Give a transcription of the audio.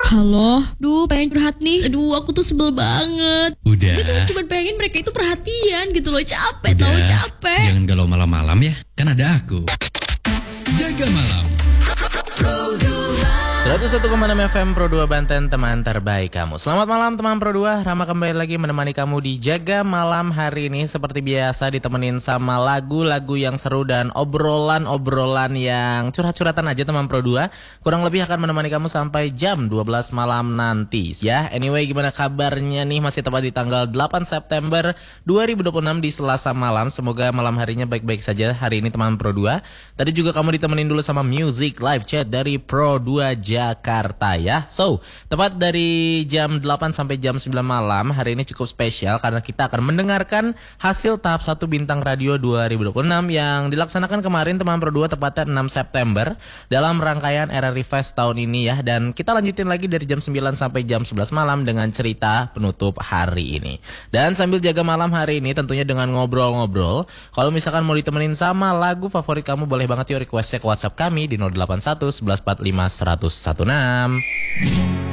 Halo, pengen curhat nih. Aku tuh sebel banget. Udah. Gue tuh cuma pengen mereka itu perhatian gitu loh. Capek, Udah. tahu capek. Jangan galau malam-malam ya. Kan ada aku. Jaga malam. 101,6 FM Pro 2 Banten, teman terbaik kamu. Selamat malam teman Pro 2. Rama kembali lagi menemani kamu di Jaga Malam hari ini. Seperti biasa ditemenin sama lagu-lagu yang seru dan obrolan-obrolan yang curhat-curhatan aja teman Pro 2. Kurang lebih akan menemani kamu sampai jam 12 malam nanti ya. Anyway, gimana kabarnya nih? Masih tepat di tanggal 8 September 2026 di Selasa malam. Semoga malam harinya baik-baik saja hari ini teman Pro 2. Tadi juga kamu ditemenin dulu sama Music Live Chat dari Pro 2 Jakarta ya. So, tepat dari jam 8 sampai jam 9 malam hari ini cukup spesial karena kita akan mendengarkan hasil tahap 1 Bintang Radio 2026 yang dilaksanakan kemarin teman Pro 2 tepatnya 6 September dalam rangkaian RRI Fest tahun ini ya. Dan kita lanjutin lagi dari jam 9 sampai jam 11 malam dengan cerita penutup hari ini. Dan sambil jaga malam hari ini tentunya dengan ngobrol-ngobrol. Kalau misalkan mau ditemenin sama lagu favorit kamu, boleh banget yuk requestnya ke WhatsApp kami di 081 1145 116.